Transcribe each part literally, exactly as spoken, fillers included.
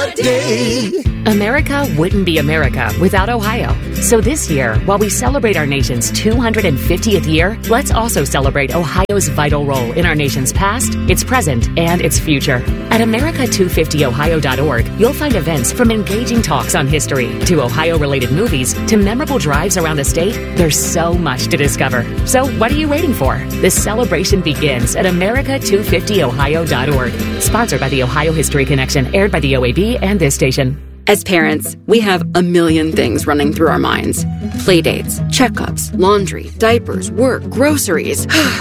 a day. America wouldn't be America without Ohio. So this year, while we celebrate our nation's two hundred fiftieth year, let's also celebrate Ohio's vital role in our nation's past, its present, and its future. At America two fifty ohio dot org, you'll find events from engaging talks on history to Ohio-related movies to memorable drives around the state. There's so much to discover. So what are you waiting for? The celebration begins at America two fifty ohio dot org. Sponsored by the Ohio History Connection, aired by the O A B and this station. As parents, we have a million things running through our minds. Playdates, checkups, laundry, diapers, work, groceries.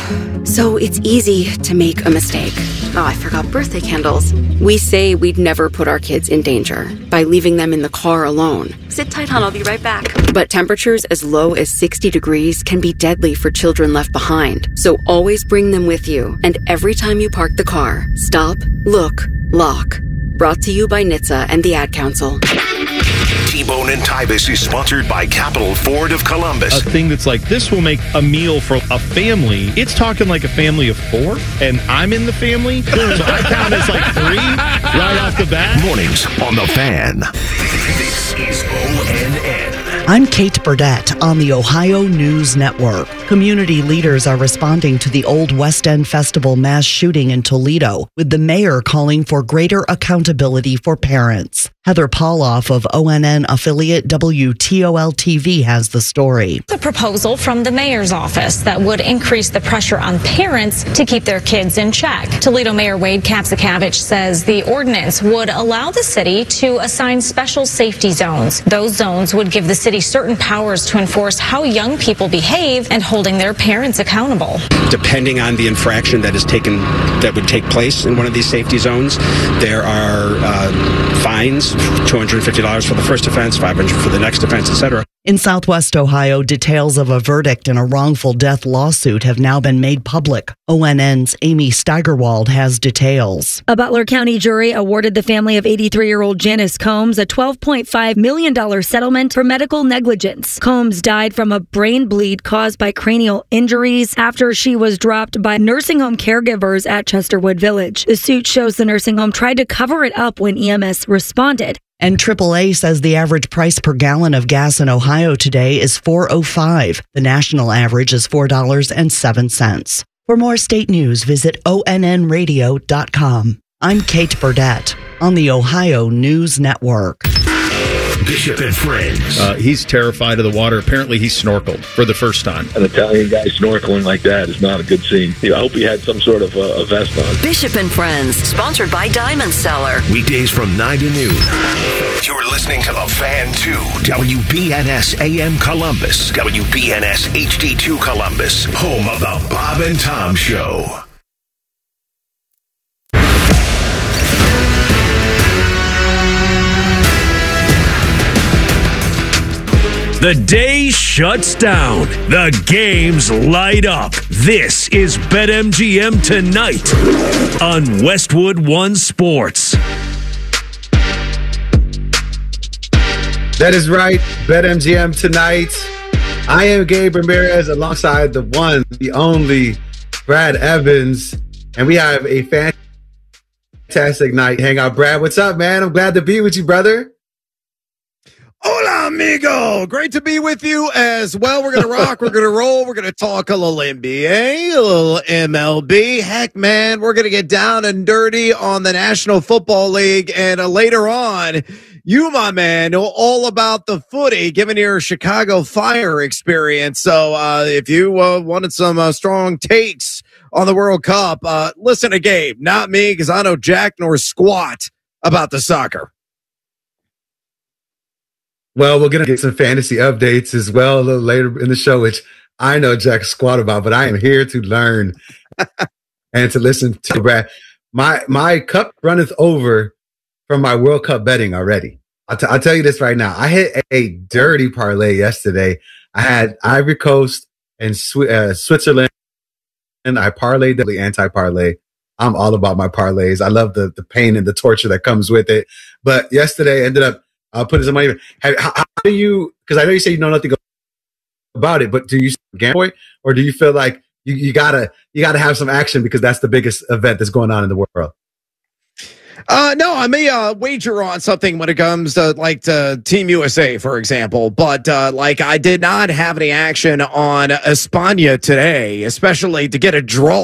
So it's easy to make a mistake. Oh, I forgot birthday candles. We say we'd never put our kids in danger by leaving them in the car alone. Sit tight, hon, I'll be right back. But temperatures as low as sixty degrees can be deadly for children left behind. So always bring them with you. And every time you park the car, stop, look, lock. Brought to you by N H T S A and the Ad Council. T-Bone and Tybus is sponsored by Capital Ford of Columbus. A thing that's like, this will make a meal for a family. It's talking like a family of four, and I'm in the family, so I count as like three right off the bat. Mornings on The Fan. This is O N N. I'm Kate Burdett on the Ohio News Network. Community leaders are responding to the Old West End Festival mass shooting in Toledo, with the mayor calling for greater accountability for parents. Heather Pauloff of O N N affiliate W T O L T V has the story. The proposal from the mayor's office that would increase the pressure on parents to keep their kids in check. Toledo Mayor Wade Kapsakavich says the ordinance would allow the city to assign special safety zones. Those zones would give the city certain powers to enforce how young people behave and holding their parents accountable. Depending on the infraction that is taken, that would take place in one of these safety zones, there are uh, fines, two hundred fifty dollars for the first offense, five hundred dollars for the next offense, et cetera. In Southwest Ohio, details of a verdict in a wrongful death lawsuit have now been made public. O N N's Amy Steigerwald has details. A Butler County jury awarded the family of eighty-three-year-old Janice Combs a twelve point five million dollars settlement for medical negligence. Combs died from a brain bleed caused by cranial injuries after she was dropped by nursing home caregivers at Chesterwood Village. The suit shows the nursing home tried to cover it up when E M S responded. And triple A says the average price per gallon of gas in Ohio today is four dollars and five cents. The national average is four dollars and seven cents. For more state news, visit O N N radio dot com. I'm Kate Burdett on the Ohio News Network. Bishop and Friends. Uh, he's terrified of the water. Apparently, he snorkeled for the first time. An Italian guy snorkeling like that is not a good scene. I hope he had some sort of uh, a vest on. Bishop and Friends, sponsored by Diamond Seller. Weekdays from nine to noon. You're listening to The Fan two, W B N S A M Columbus, W B N S H D two Columbus, home of the Bob and Tom Show. The day shuts down. The games light up. This is BetMGM Tonight on Westwood One Sports. That is right. BetMGM Tonight. I am Gabe Ramirez alongside the one, the only Brad Evans. And we have a fantastic night. Hang out, Brad. What's up, man? I'm glad to be with you, brother. Hola, amigo. Great to be with you as well. We're going to rock. We're going to roll. We're going to talk a little N B A, a little M L B. Heck, man, we're going to get down and dirty on the National Football League. And uh, later on, you, my man, know all about the footy, given your Chicago Fire experience. So uh, if you uh, wanted some uh, strong takes on the World Cup, uh, listen to Gabe, not me, because I know jack nor squat about the soccer. Well, we're going to get some fantasy updates as well a little later in the show, which I know Jack squat about, but I am here to learn and to listen to Brad. My my cup runneth over from my World Cup betting already. I'll, t- I'll tell you this right now. I hit a, a dirty parlay yesterday. I had Ivory Coast and Sw- uh, Switzerland, and I parlayed the anti-parlay. I'm all about my parlays. I love the, the pain and the torture that comes with it. But yesterday I ended up I'll put some money. How, how do you, because I know you say you know nothing about it, but do you gamble or do you feel like you, you gotta, you gotta have some action because that's the biggest event that's going on in the world? Uh, no, I may uh, wager on something when it comes to like to Team U S A, for example. But uh, like I did not have any action on España today, especially to get a draw